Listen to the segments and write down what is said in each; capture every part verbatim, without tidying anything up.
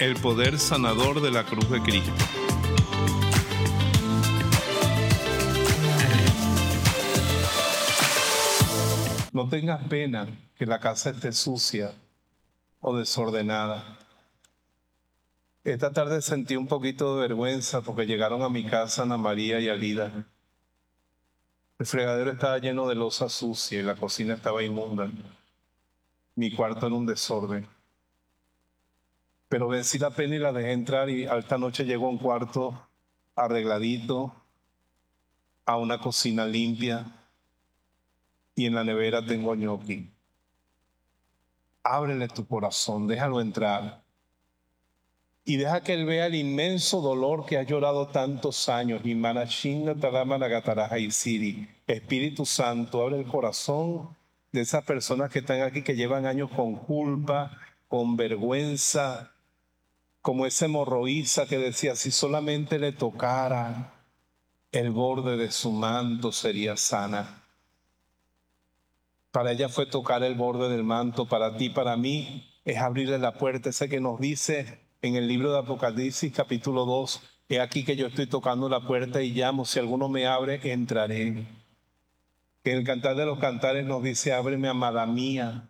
El poder sanador de la cruz de Cristo. No tengas pena que la casa esté sucia o desordenada. Esta tarde sentí un poquito de vergüenza porque llegaron a mi casa Ana María y Alida. El fregadero estaba lleno de loza sucia y la cocina estaba inmunda. Mi cuarto era un desorden. Pero vencí la pena y la dejé entrar, y esta noche llegó a un cuarto arregladito, a una cocina limpia, y en la nevera tengo ñoqui. Ábrele tu corazón, déjalo entrar. Y deja que él vea el inmenso dolor que has llorado tantos años. Espíritu Santo, abre el corazón de esas personas que están aquí, que llevan años con culpa, con vergüenza, como ese hemorroísa que decía, si solamente le tocara el borde de su manto sería sana. Para ella fue tocar el borde del manto, para ti, para mí, es abrirle la puerta. Ese que nos dice en el libro de Apocalipsis capítulo dos, he aquí que yo estoy tocando la puerta y llamo, si alguno me abre, entraré. Que en el Cantar de los Cantares nos dice, ábreme, amada mía.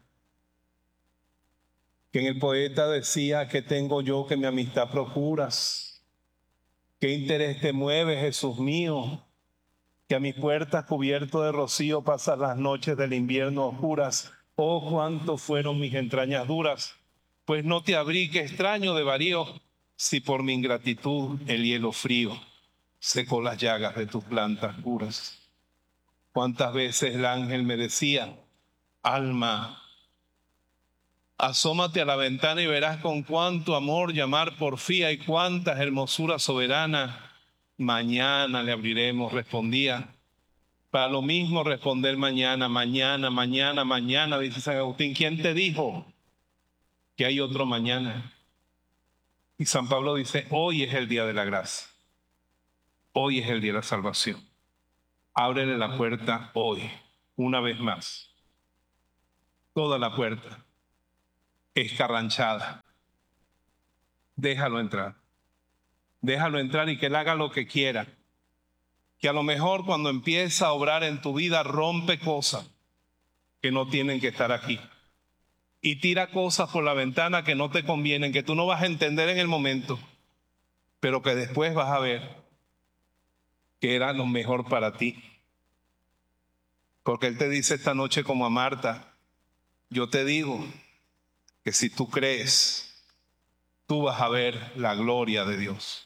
Que en el poeta decía, ¿qué tengo yo que mi amistad procuras? ¿Qué interés te mueve, Jesús mío? Que a mis puertas cubierto de rocío pasas las noches del invierno oscuras. Oh, cuánto fueron mis entrañas duras, pues no te abrí, que extraño de varío, si por mi ingratitud el hielo frío secó las llagas de tus plantas puras. Cuántas veces el ángel me decía, alma, asómate a la ventana y verás con cuánto amor llamar porfía y cuántas hermosuras soberanas. Mañana le abriremos, respondía. Para lo mismo responder mañana, mañana, mañana, mañana, dice San Agustín. ¿Quién te dijo que hay otro mañana? Y San Pablo dice, hoy es el día de la gracia. Hoy es el día de la salvación. Ábrele la puerta hoy, una vez más. Toda la puerta escarranchada. Déjalo entrar. Déjalo entrar y que él haga lo que quiera. Que a lo mejor cuando empieza a obrar en tu vida rompe cosas que no tienen que estar aquí. Y tira cosas por la ventana que no te convienen, que tú no vas a entender en el momento, pero que después vas a ver que era lo mejor para ti. Porque Él te dice esta noche como a Marta, yo te digo que si tú crees, tú vas a ver la gloria de Dios.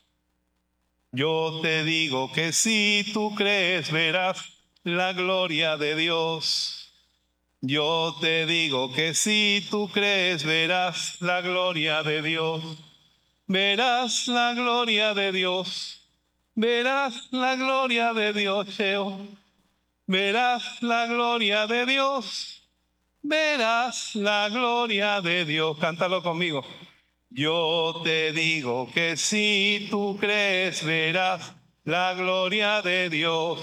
Yo te digo que si tú crees, verás la gloria de Dios. Yo te digo que si tú crees, verás la gloria de Dios. Verás la gloria de Dios. Verás la gloria de Dios, Cheo. Verás la gloria de Dios. Verás la gloria de Dios. Cántalo conmigo. Yo te digo que si tú crees, verás la gloria de Dios.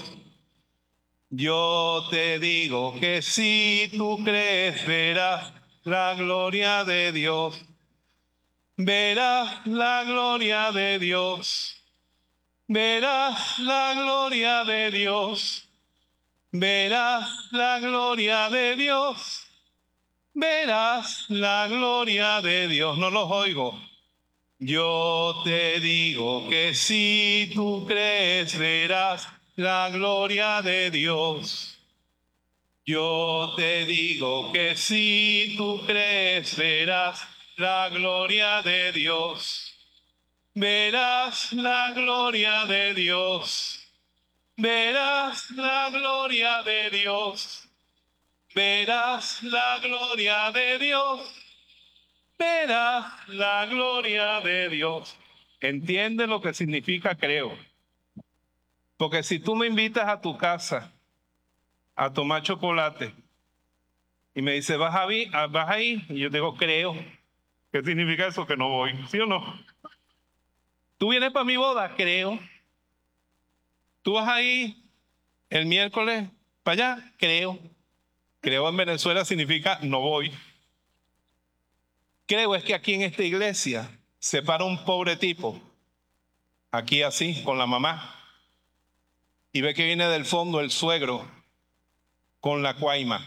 Yo te digo que si tú crees, verás la gloria de Dios. Verás la gloria de Dios. Verás la gloria de Dios. Verás la gloria de Dios. Verás la gloria de Dios. No los oigo. Yo te digo que si tú crees, verás la gloria de Dios. Yo te digo que si tú crees, verás la gloria de Dios. Verás la gloria de Dios. Verás la gloria de Dios. Verás la gloria de Dios. Verás la gloria de Dios. ¿Entiende lo que significa creo? Porque si tú me invitas a tu casa a tomar chocolate y me dices, ¿vas a ir? ¿Vas ahí? Y yo digo, creo. ¿Qué significa eso? Que no voy, ¿sí o no? ¿Tú vienes para mi boda? Creo. ¿Tú vas ahí el miércoles para allá? Creo. Creo en Venezuela significa no voy. Creo es que aquí en esta iglesia se para un pobre tipo, aquí así, con la mamá, y ve que viene del fondo el suegro con la cuaima,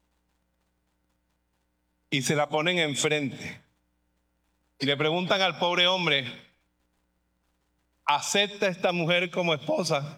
y se la ponen enfrente, y le preguntan al pobre hombre, ¿acepta esta mujer como esposa?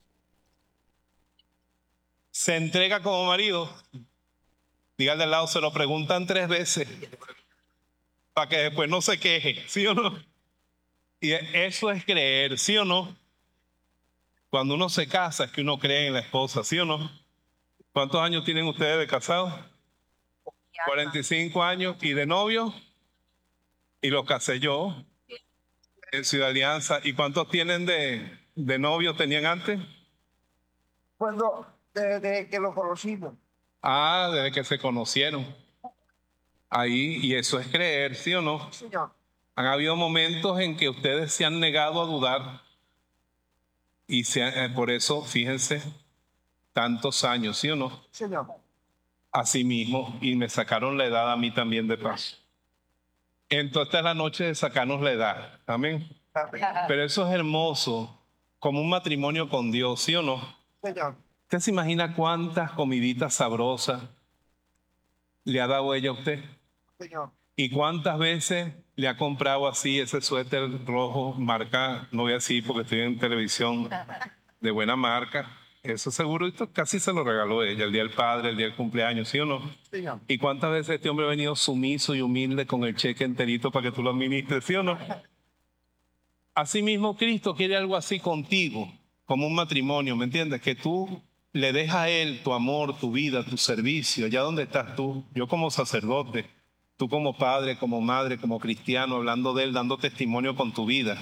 ¿Se entrega como marido? Diga al de al lado, se lo preguntan tres veces, para que después no se queje, ¿sí o no? Y eso es creer, ¿sí o no? Cuando uno se casa es que uno cree en la esposa, ¿sí o no? ¿Cuántos años tienen ustedes de casados? cuarenta y cinco años. ¿Y de novio? Y los casé yo en Ciudad Alianza. ¿Y cuántos tienen de, de novio tenían antes? Cuando, desde que lo conocimos. Ah, desde que se conocieron. Ahí, y eso es creer, ¿sí o no? Señor. Han habido momentos en que ustedes se han negado a dudar. Y se, eh, por eso, fíjense, tantos años, ¿sí o no? Señor. Así mismo, y me sacaron la edad a mí también de paso. Entonces esta es la noche de sacarnos la edad. Amén. Pero eso es hermoso, como un matrimonio con Dios, ¿sí o no? Señor. ¿Usted se imagina cuántas comiditas sabrosas le ha dado ella a usted? Señor. ¿Y cuántas veces le ha comprado así ese suéter rojo, marca, no voy a decir porque estoy en televisión, de buena marca? Eso seguro, esto casi se lo regaló ella, el día del padre, el día del cumpleaños, ¿sí o no? Señor. ¿Y cuántas veces este hombre ha venido sumiso y humilde con el cheque enterito para que tú lo administres, ¿sí o no? Asimismo, Cristo quiere algo así contigo, como un matrimonio, ¿me entiendes? Que tú le dejas a Él tu amor, tu vida, tu servicio, allá donde estás tú, yo como sacerdote, tú como padre, como madre, como cristiano, hablando de Él, dando testimonio con tu vida,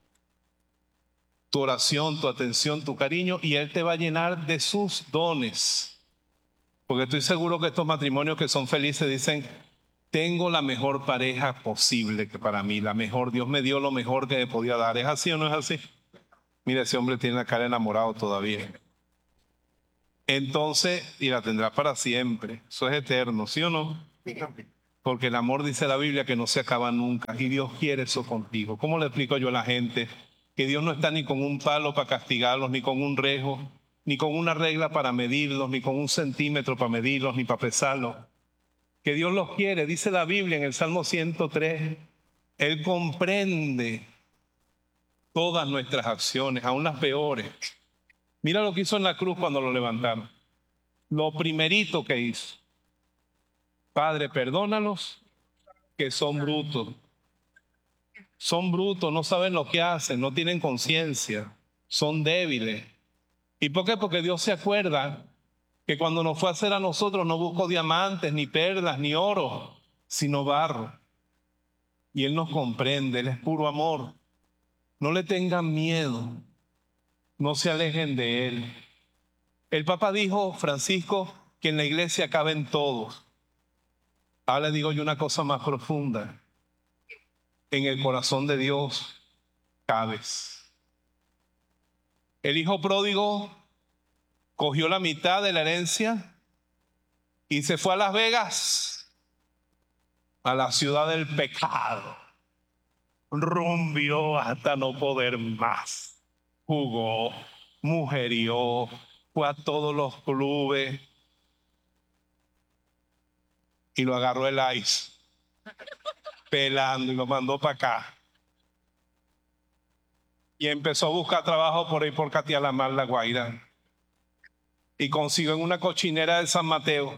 tu oración, tu atención, tu cariño, y Él te va a llenar de sus dones. Porque estoy seguro que estos matrimonios que son felices dicen, tengo la mejor pareja posible que para mí, la mejor, Dios me dio lo mejor que me podía dar. ¿Es así o no es así? Mira, ese hombre tiene la cara enamorado todavía. Entonces, y la tendrá para siempre. Eso es eterno, ¿sí o no? Porque el amor, dice la Biblia, que no se acaba nunca. Y Dios quiere eso contigo. ¿Cómo le explico yo a la gente? Que Dios no está ni con un palo para castigarlos, ni con un rejo, ni con una regla para medirlos, ni con un centímetro para medirlos, ni para pesarlos. Que Dios los quiere. Dice la Biblia en el Salmo ciento tres. Él comprende todas nuestras acciones, aún las peores. Mira lo que hizo en la cruz cuando lo levantaron. Lo primerito que hizo. Padre, perdónalos, que son brutos. Son brutos, no saben lo que hacen, no tienen conciencia, son débiles. ¿Y por qué? Porque Dios se acuerda que cuando nos fue a hacer a nosotros no buscó diamantes, ni perlas, ni oro, sino barro. Y Él nos comprende, Él es puro amor. No le tengan miedo, no se alejen de Él. El Papa dijo, Francisco, que en la iglesia caben todos. Ahora le digo yo una cosa más profunda. En el corazón de Dios cabes. El hijo pródigo cogió la mitad de la herencia y se fue a Las Vegas, a la ciudad del pecado. Rumbió hasta no poder más. Jugó, mujerió, fue a todos los clubes y lo agarró el ice, pelando y lo mandó para acá. Y empezó a buscar trabajo por ahí por Catialamar, La Guaira. Y consiguió en una cochinera de San Mateo.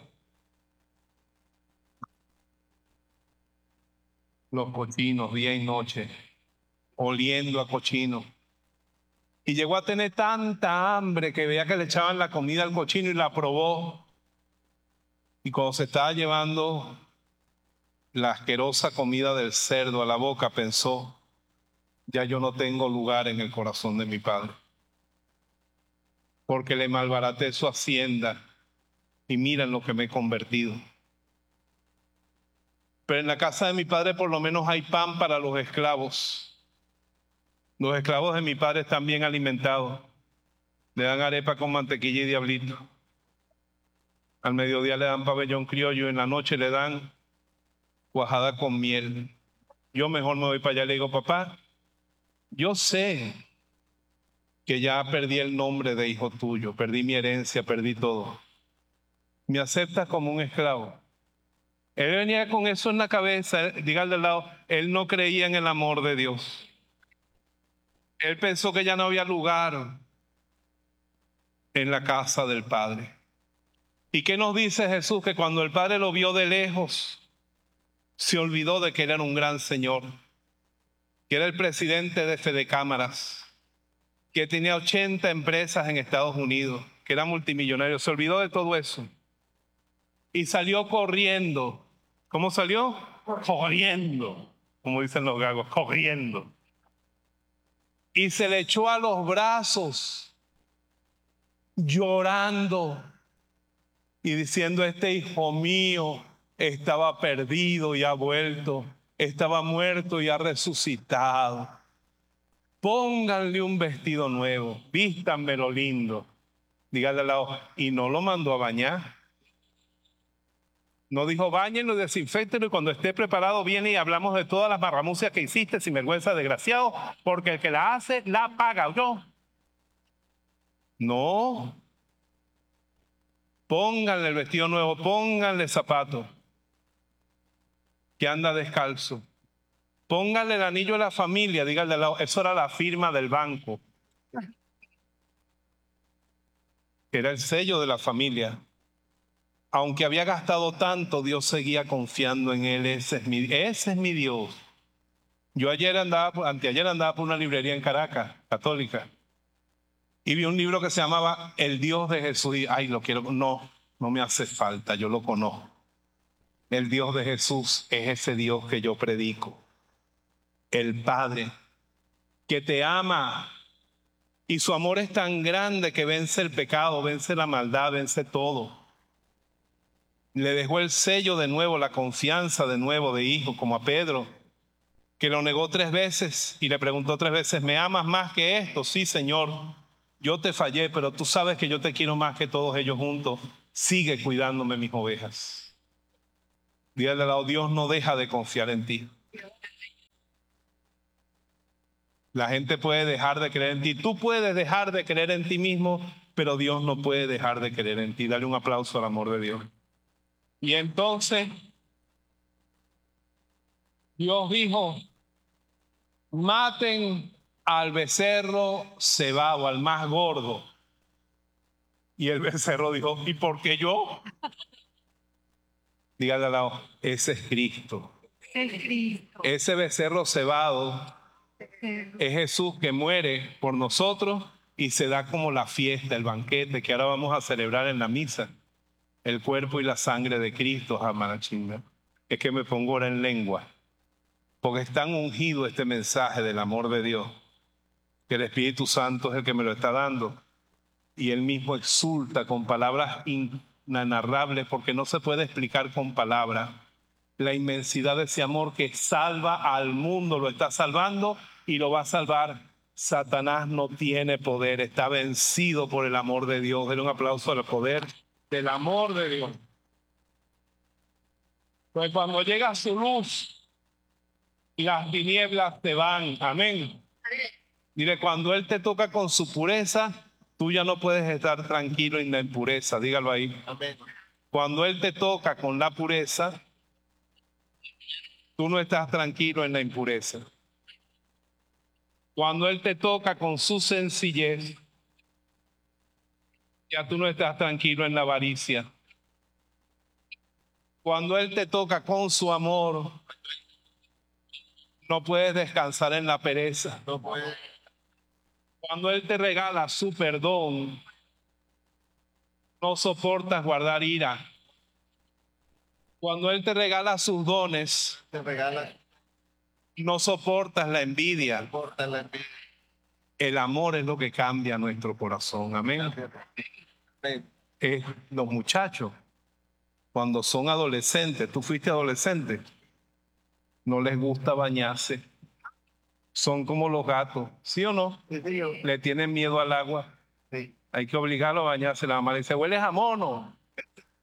Los cochinos, día y noche, oliendo a cochino. Y llegó a tener tanta hambre que veía que le echaban la comida al cochino y la probó. Y cuando se estaba llevando la asquerosa comida del cerdo a la boca, pensó, ya yo no tengo lugar en el corazón de mi padre. Porque le malbaraté su hacienda y miren lo que me he convertido. Pero en la casa de mi padre por lo menos hay pan para los esclavos. Los esclavos de mi padre están bien alimentados. Le dan arepa con mantequilla y diablito. Al mediodía le dan pabellón criollo y en la noche le dan cuajada con miel. yo mejor me voy para allá. Le digo, papá, yo sé que ya perdí el nombre de hijo tuyo, perdí mi herencia, perdí todo. Me aceptas como un esclavo. Él venía con eso en la cabeza, dígale al lado, él no creía en el amor de Dios. Él pensó que ya no había lugar en la casa del Padre. ¿Y qué nos dice Jesús? Que cuando el Padre lo vio de lejos, se olvidó de que él era un gran Señor, que era el presidente de Fede Cámaras, que tenía ochenta empresas en Estados Unidos, que era multimillonario. Se olvidó de todo eso y salió corriendo. ¿Cómo salió? Corriendo, como dicen los gagos, corriendo. Y se le echó a los brazos, llorando y diciendo, este hijo mío estaba perdido y ha vuelto, estaba muerto y ha resucitado. Pónganle un vestido nuevo, vístanmelo lindo. Dígale al lado, y no lo mandó a bañar. No dijo, báñenlo y desinfectenlo, y cuando esté preparado viene y hablamos de todas las marramucias que hiciste, sinvergüenza desgraciado, porque el que la hace, la paga, ¿oyó? No. Pónganle el vestido nuevo, pónganle zapatos, que anda descalzo. Pónganle el anillo a la familia, dígale al lado, eso era la firma del banco. Era el sello de la familia. Aunque había gastado tanto, Dios seguía confiando en él. Ese es mi, ese es mi Dios. Yo ayer andaba, anteayer andaba por una librería en Caracas, católica, y vi un libro que se llamaba El Dios de Jesús. Y, ay, lo quiero. No, no me hace falta, yo lo conozco. El Dios de Jesús es ese Dios que yo predico. El Padre, que te ama. Y su amor es tan grande que vence el pecado, vence la maldad, vence todo. Le dejó el sello de nuevo, la confianza de nuevo de hijo, como a Pedro, que lo negó tres veces y le preguntó tres veces, ¿me amas más que esto? Sí, Señor, yo te fallé, pero tú sabes que yo te quiero más que todos ellos juntos. Sigue cuidándome mis ovejas. Dígale al lado, Dios no deja de confiar en ti. La gente puede dejar de creer en ti. Tú puedes dejar de creer en ti mismo, pero Dios no puede dejar de creer en ti. Dale un aplauso al amor de Dios. Y entonces Dios dijo, maten al becerro cebado, al más gordo. Y el becerro dijo, ¿y por qué yo? Dígale al lado, ese es Cristo. Es Cristo. Ese becerro cebado es Jesús que muere por nosotros y se da como la fiesta, el banquete que ahora vamos a celebrar en la misa. El cuerpo y la sangre de Cristo, Jamanachinga. Es que me pongo ahora en lengua, porque es tan ungido este mensaje del amor de Dios, que el Espíritu Santo es el que me lo está dando. Y él mismo exulta con palabras inenarrables, porque no se puede explicar con palabras la inmensidad de ese amor que salva al mundo, lo está salvando y lo va a salvar. Satanás no tiene poder, está vencido por el amor de Dios. Denle un aplauso al poder del amor de Dios. Pues cuando llega su luz y las tinieblas te van, amén. Dile, cuando Él te toca con su pureza, tú ya no puedes estar tranquilo en la impureza, dígalo ahí. Amén. Cuando Él te toca con la pureza, tú no estás tranquilo en la impureza. Cuando Él te toca con su sencillez, ya tú no estás tranquilo en la avaricia. Cuando Él te toca con su amor, no puedes descansar en la pereza. No puede. Cuando Él te regala su perdón, no soportas guardar ira. Cuando Él te regala sus dones, Te regala, no soportas la envidia. importa la envidia. El amor es lo que cambia nuestro corazón. Amén. Amén. Eh, los muchachos, cuando son adolescentes, tú fuiste adolescente, no les gusta bañarse. Son como los gatos, ¿sí o no? Sí, Dios. Le tienen miedo al agua. Sí. Hay que obligarlo a bañarse. La mamá le dice, hueles a mono.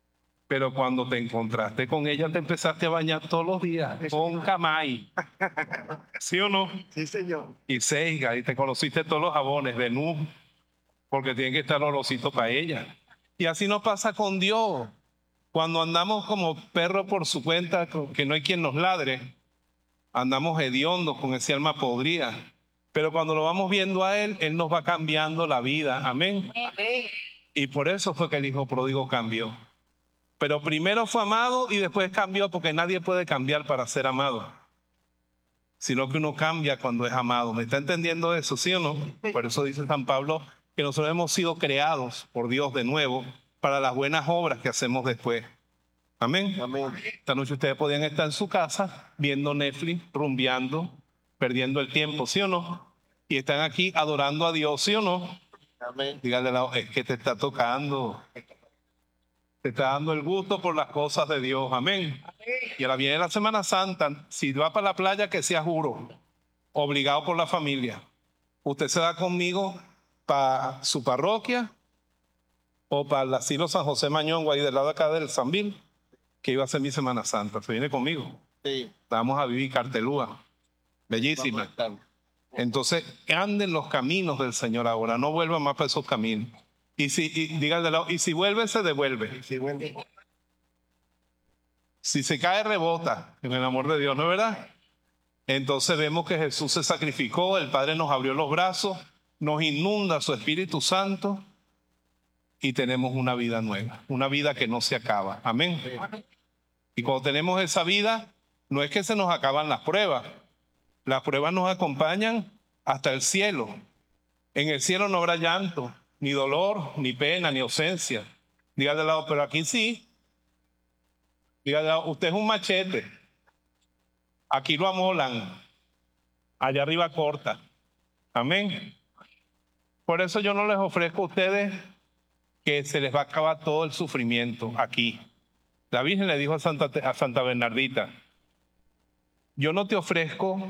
Pero cuando te encontraste con ella, te empezaste a bañar todos los días con Camay. ¿Sí o no? Sí, señor. Y Seiga, y te conociste todos los jabones de Nu, porque tienen que estar olorositos para ella. Y así nos pasa con Dios. Cuando andamos como perros por su cuenta, que no hay quien nos ladre, andamos hediondos con ese alma podrida. Pero cuando lo vamos viendo a Él, Él nos va cambiando la vida. Amén. Y por eso fue que el hijo pródigo cambió. Pero primero fue amado y después cambió, porque nadie puede cambiar para ser amado, sino que uno cambia cuando es amado. ¿Me está entendiendo eso, sí o no? Por eso dice San Pablo que nosotros hemos sido creados por Dios de nuevo para las buenas obras que hacemos después. Amén. Amén. Esta noche ustedes podían estar en su casa viendo Netflix, rumbeando, perdiendo el tiempo, ¿sí o no? Y están aquí adorando a Dios, ¿sí o no? Amén. Dígale al lado, es que te está tocando. Te está dando el gusto por las cosas de Dios. Amén. Y ahora viene la Semana Santa. Si va para la playa, que sea juro, obligado por la familia. Usted se va conmigo para su parroquia o para el asilo San José Mañongo, ahí del lado de acá del Sambil, que iba a ser mi Semana Santa. Se viene conmigo. Sí. Vamos a vivir Cartelúa. Bellísima. Vamos a estar. Entonces, anden los caminos del Señor ahora. No vuelvan más para esos caminos. Y si, y, dígale de lado, y si vuelve, se devuelve. Sí, bueno. Si se cae, rebota, en el amor de Dios, ¿no es verdad? Entonces vemos que Jesús se sacrificó, el Padre nos abrió los brazos, nos inunda su Espíritu Santo y tenemos una vida nueva, una vida que no se acaba. Amén. Y cuando tenemos esa vida, no es que se nos acaban las pruebas. Las pruebas nos acompañan hasta el cielo. En el cielo no habrá llanto, ni dolor, ni pena, ni ausencia. Dígale al lado, pero aquí sí. Dígale al lado, usted es un machete. Aquí lo amolan. Allá arriba corta. Amén. Por eso yo no les ofrezco a ustedes que se les va a acabar todo el sufrimiento aquí. La Virgen le dijo a Santa, a Santa Bernardita, yo no te ofrezco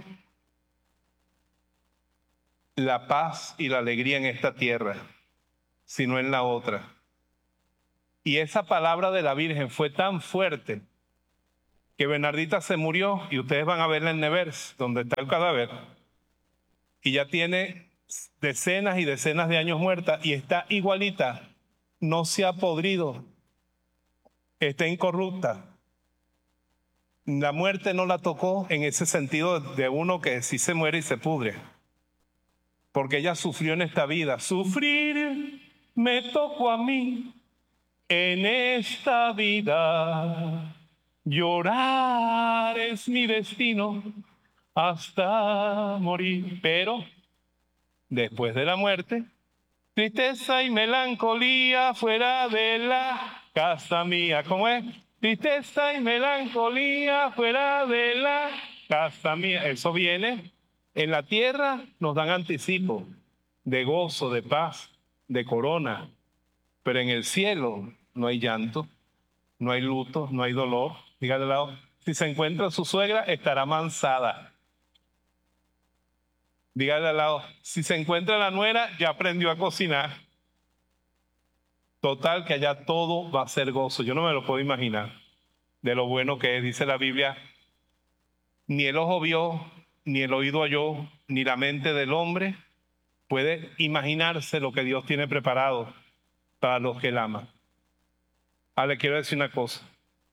la paz y la alegría en esta tierra, sino en la otra. Y esa palabra de la Virgen fue tan fuerte que Bernardita se murió, y ustedes van a verla en Nevers, donde está el cadáver, y ya tiene decenas y decenas de años muerta y está igualita, no se ha podrido, está incorrupta. La muerte no la tocó en ese sentido de uno que sí se muere y se pudre, porque ella sufrió en esta vida. Sufrir me tocó a mí en esta vida, llorar es mi destino hasta morir. Pero después de la muerte, tristeza y melancolía fuera de la casa mía. ¿Cómo es? Tristeza y melancolía fuera de la casa mía. Eso viene en la tierra, nos dan anticipo de gozo, de paz, de corona. Pero en el cielo no hay llanto, no hay luto, no hay dolor. Dígale al lado, si se encuentra su suegra, estará mansada. Dígale al lado, si se encuentra la nuera, ya aprendió a cocinar. Total, que allá todo va a ser gozo. Yo no me lo puedo imaginar de lo bueno que es. Dice la Biblia, ni el ojo vio, ni el oído oyó, ni la mente del hombre puede imaginarse lo que Dios tiene preparado para los que él ama. Ah, le quiero decir una cosa.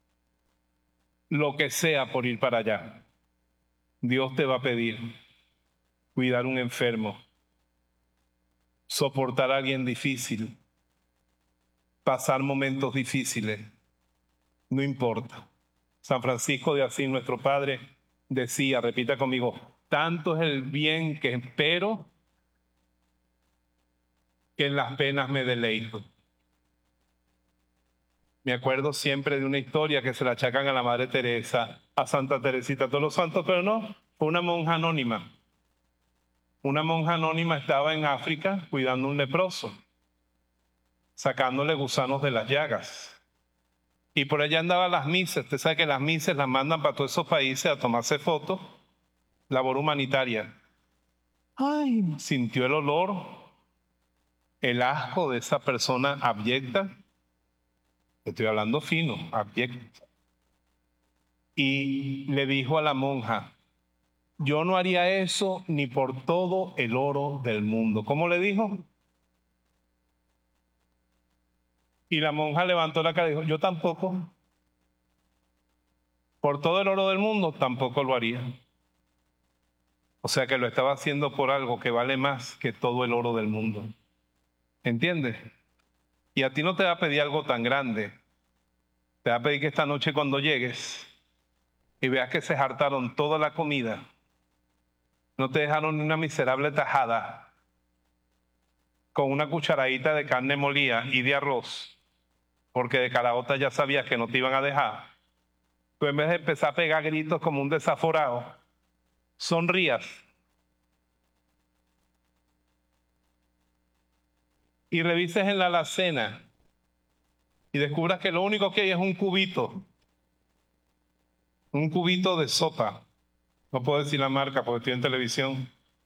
Lo que sea por ir para allá, Dios te va a pedir cuidar a un enfermo, soportar a alguien difícil, pasar momentos difíciles, no importa. San Francisco de Asís, nuestro padre, decía, repita conmigo, tanto es el bien que espero que en las penas me deleito. Me acuerdo siempre de una historia que se la achacan a la Madre Teresa, a Santa Teresita, a todos los santos, pero no, fue una monja anónima. Una monja anónima estaba en África cuidando a un leproso, sacándole gusanos de las llagas. Y por allá andaban las misas. Usted sabe que las misas las mandan para todos esos países a tomarse fotos, labor humanitaria. Ay, sintió el olor, el asco de esa persona abyecta. Estoy hablando fino, a pie. Y le dijo a la monja, yo no haría eso ni por todo el oro del mundo. ¿Cómo le dijo? Y la monja levantó la cara y dijo, yo tampoco. Por todo el oro del mundo tampoco lo haría. O sea que lo estaba haciendo por algo que vale más que todo el oro del mundo. ¿Entiendes? Y a ti no te va a pedir algo tan grande. Te va a pedir que esta noche cuando llegues y veas que se hartaron toda la comida, no te dejaron ni una miserable tajada con una cucharadita de carne molida y de arroz, porque de caraota ya sabías que no te iban a dejar. Tú en vez de empezar a pegar gritos como un desaforado, sonrías y revises en la alacena y descubras que lo único que hay es un cubito, un cubito de sopa. No puedo decir la marca porque estoy en televisión.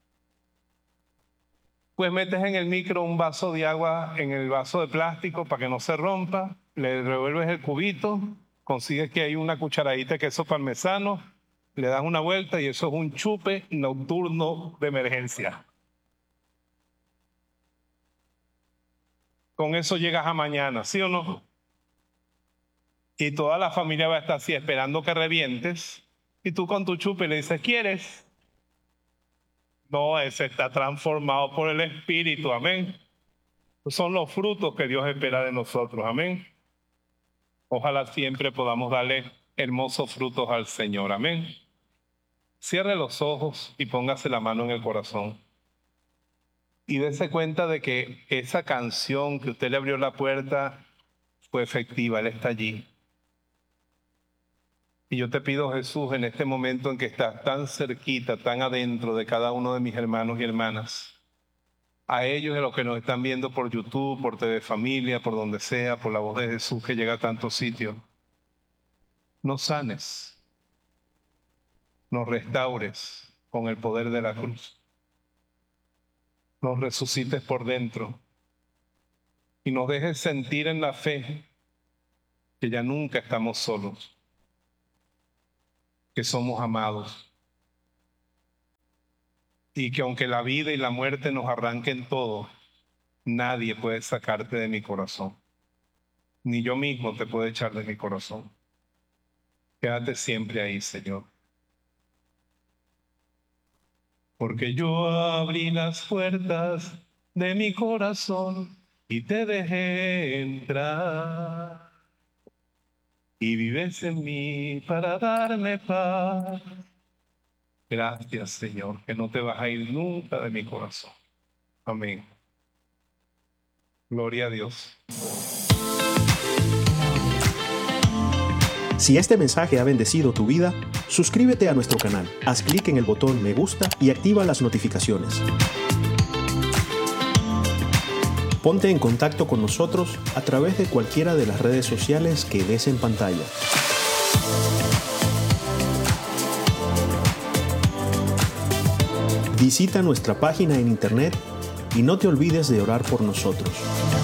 Pues metes en el micro un vaso de agua en el vaso de plástico para que no se rompa, le revuelves el cubito, consigues que hay una cucharadita de queso parmesano, le das una vuelta y eso es un chupe nocturno de emergencia. Con eso llegas a mañana, ¿sí o no? Y toda la familia va a estar así esperando que revientes y tú con tu chupe le dices, ¿quieres? No, ese está transformado por el Espíritu, amén. Esos son los frutos que Dios espera de nosotros, amén. Ojalá siempre podamos darle hermosos frutos al Señor, amén. Cierre los ojos y póngase la mano en el corazón. Y dése cuenta de que esa canción que usted le abrió la puerta fue efectiva, Él está allí. Y yo te pido, Jesús, en este momento en que estás tan cerquita, tan adentro de cada uno de mis hermanos y hermanas, a ellos y a los que nos están viendo por YouTube, por T V Familia, por donde sea, por la voz de Jesús que llega a tantos sitios, nos sanes, nos restaures con el poder de la cruz, nos resucites por dentro y nos dejes sentir en la fe que ya nunca estamos solos, que somos amados y que aunque la vida y la muerte nos arranquen todo, nadie puede sacarte de mi corazón, ni yo mismo te puedo echar de mi corazón. Quédate siempre ahí, Señor. Porque yo abrí las puertas de mi corazón y te dejé entrar. Y vives en mí para darme paz. Gracias, Señor, que no te vas a ir nunca de mi corazón. Amén. Gloria a Dios. Si este mensaje ha bendecido tu vida, suscríbete a nuestro canal, haz clic en el botón me gusta y activa las notificaciones. Ponte en contacto con nosotros a través de cualquiera de las redes sociales que ves en pantalla. Visita nuestra página en internet y no te olvides de orar por nosotros.